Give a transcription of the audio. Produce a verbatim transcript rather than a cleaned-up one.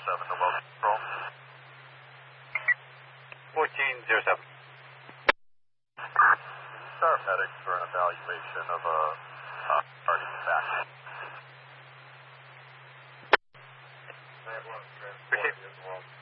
seven to well control. fourteen zero seven. Start medics for an evaluation of a uh, cardiac back. Appreciate it.